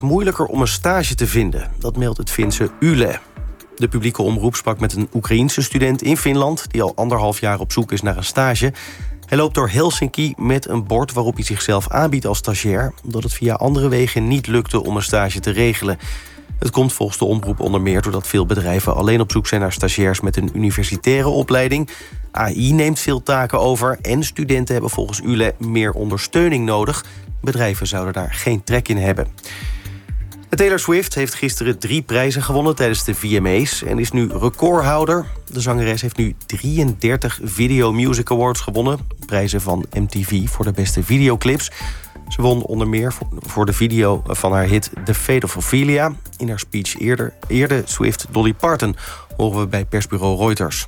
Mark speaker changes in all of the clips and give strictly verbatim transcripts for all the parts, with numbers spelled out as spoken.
Speaker 1: Moeilijker om een stage te vinden, dat meldt het Finse Yle. De publieke omroep sprak met een Oekraïense student in Finland die al anderhalf jaar op zoek is naar een stage. Hij loopt door Helsinki met een bord waarop hij zichzelf aanbiedt als stagiair, omdat het via andere wegen niet lukte om een stage te regelen. Het komt volgens de omroep onder meer doordat veel bedrijven alleen op zoek zijn naar stagiairs met een universitaire opleiding. A I neemt veel taken over en studenten hebben volgens Yle meer ondersteuning nodig. Bedrijven zouden daar geen trek in hebben. Taylor Swift heeft gisteren drie prijzen gewonnen tijdens de V M A's en is nu recordhouder. De zangeres heeft nu drieëndertig Video Music Awards gewonnen. Prijzen van M T V voor de beste videoclips. Ze won onder meer voor de video van haar hit The Fate of Ophelia. In haar speech eerder eerde Swift Dolly Parton, horen we bij persbureau Reuters.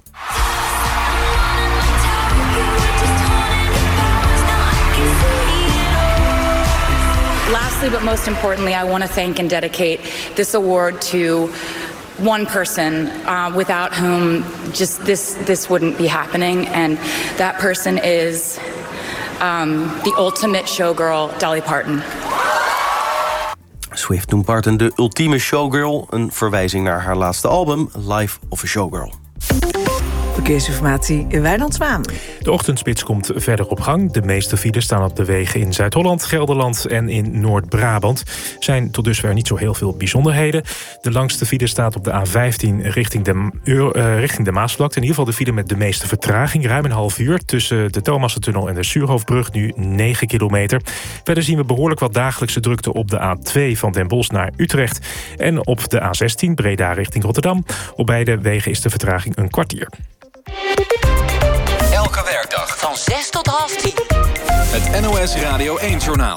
Speaker 2: Lastly, but most importantly, I want to thank and dedicate this award to one person uh, without whom just this this wouldn't be happening, and that person is um, the ultimate showgirl, Dolly Parton.
Speaker 1: Swift noemt Parton de ultieme showgirl, een verwijzing naar haar laatste album Life of a Showgirl.
Speaker 3: Verkeersinformatie in Wijnand Zwaan.
Speaker 4: De ochtendspits komt verder op gang. De meeste files staan op de wegen in Zuid-Holland, Gelderland en in Noord-Brabant. Zijn tot dusver niet zo heel veel bijzonderheden. De langste file staat op de A vijftien richting de, uh, richting de Maasvlakte. In ieder geval de file met de meeste vertraging. Ruim een half uur tussen de Thomassentunnel en de Suurhoofdbrug. Nu negen kilometer. Verder zien we behoorlijk wat dagelijkse drukte op de A twee van Den Bosch naar Utrecht. En op de A zestien Breda richting Rotterdam. Op beide wegen is de vertraging een kwartier.
Speaker 5: Elke werkdag
Speaker 6: van zes tot half tien.
Speaker 5: Het N O S Radio één-journaal.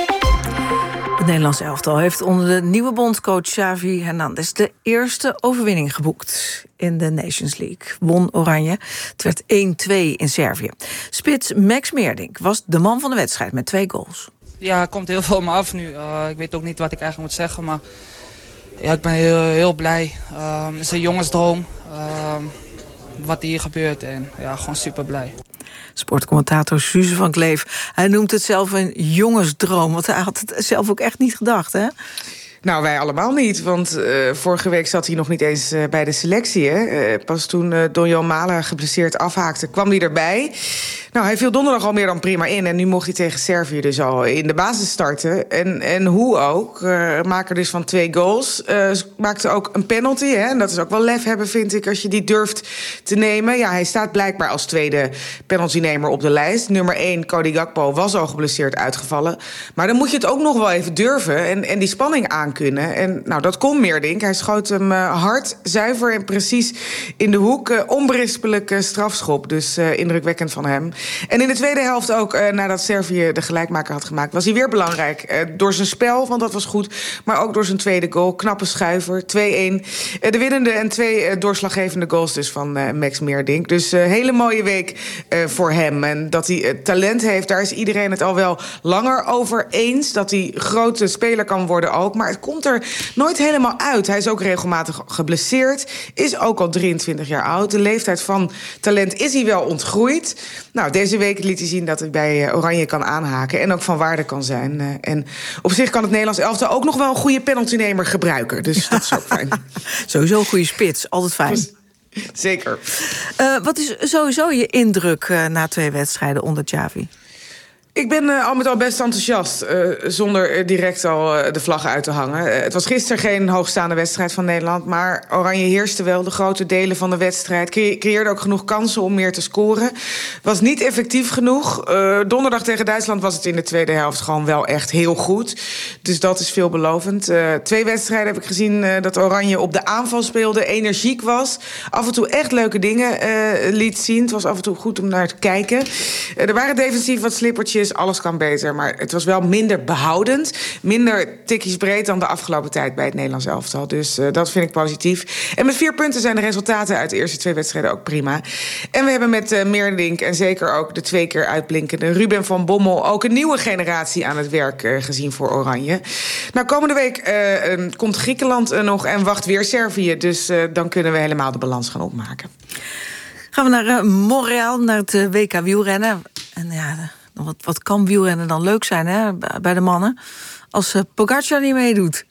Speaker 3: Het Nederlands elftal heeft onder de nieuwe bondscoach Xavi Hernandez de eerste overwinning geboekt in de Nations League. Won Oranje. Het werd één-twee in Servië. Spits Max Meerdink was de man van de wedstrijd met twee goals.
Speaker 7: Ja, het komt heel veel op me af nu. Uh, ik weet ook niet wat ik eigenlijk moet zeggen, maar ja, ik ben heel, heel blij. Uh, het is een jongensdroom. Uh, wat hier gebeurt en ja, gewoon super blij.
Speaker 3: Sportcommentator Suze van Kleef. Hij noemt het zelf een jongensdroom, want hij had het zelf ook echt niet gedacht, hè?
Speaker 8: Nou, wij allemaal niet, want uh, vorige week zat hij nog niet eens uh, bij de selectie. Hè? Uh, pas toen uh, Donjan Malen geblesseerd afhaakte, kwam hij erbij. Nou, hij viel donderdag al meer dan prima in. En nu mocht hij tegen Servië dus al in de basis starten. En, en hoe ook, uh, maker dus van twee goals. Uh, maakte ook een penalty, hè? En dat is ook wel lef hebben, vind ik, als je die durft te nemen. Ja, hij staat blijkbaar als tweede penaltynemer op de lijst. Nummer één, Cody Gakpo, was al geblesseerd uitgevallen. Maar dan moet je het ook nog wel even durven en, en die spanning aan kunnen. En nou, dat kon Meerdink. Hij schoot hem uh, hard, zuiver en precies in de hoek. Uh, onberispelijke strafschop, dus uh, indrukwekkend van hem. En in de tweede helft ook, uh, nadat Servië de gelijkmaker had gemaakt, was hij weer belangrijk. Uh, door zijn spel, want dat was goed, maar ook door zijn tweede goal. Knappe schuiver, twee-één. Uh, de winnende en twee uh, doorslaggevende goals dus van uh, Max Meerdink. Dus uh, hele mooie week uh, voor hem. En dat hij uh, talent heeft, daar is iedereen het al wel langer over eens. Dat hij grote speler kan worden ook, maar het komt er nooit helemaal uit. Hij is ook regelmatig geblesseerd, is ook al drieëntwintig jaar oud. De leeftijd van talent is hij wel ontgroeid. Nou, deze week liet hij zien dat hij bij Oranje kan aanhaken en ook van waarde kan zijn. Uh, en op zich kan het Nederlands elftal ook nog wel een goede penaltynemer gebruiken. Dus dat is ook fijn.
Speaker 3: Sowieso een goede spits, altijd fijn.
Speaker 8: Zeker.
Speaker 3: Uh, wat is sowieso je indruk uh, na twee wedstrijden onder Xavi?
Speaker 8: Ik ben uh, al met al best enthousiast, uh, zonder uh, direct al uh, de vlaggen uit te hangen. Uh, het was gisteren geen hoogstaande wedstrijd van Nederland, maar Oranje heerste wel de grote delen van de wedstrijd. Cre- creëerde ook genoeg kansen om meer te scoren. Was niet effectief genoeg. Uh, donderdag tegen Duitsland was het in de tweede helft gewoon wel echt heel goed. Dus dat is veelbelovend. Uh, twee wedstrijden heb ik gezien uh, dat Oranje op de aanval speelde, energiek was. Af en toe echt leuke dingen uh, liet zien. Het was af en toe goed om naar te kijken. Uh, er waren defensief wat slippertjes. Alles kan beter, maar het was wel minder behoudend. Minder tikjes breed dan de afgelopen tijd bij het Nederlands elftal. Dus uh, dat vind ik positief. En met vier punten zijn de resultaten uit de eerste twee wedstrijden ook prima. En we hebben met uh, Meerdink en zeker ook de twee keer uitblinkende Ruben van Bommel ook een nieuwe generatie aan het werk uh, gezien voor Oranje. Nou, komende week uh, uh, komt Griekenland uh, nog en wacht weer Servië. Dus uh, dan kunnen we helemaal de balans gaan opmaken.
Speaker 3: Gaan we naar uh, Montreal, naar het uh, W K wielrennen. En ja... De... Wat, wat kan wielrennen dan leuk zijn, hè, bij de mannen, als uh, Pogacar niet meedoet?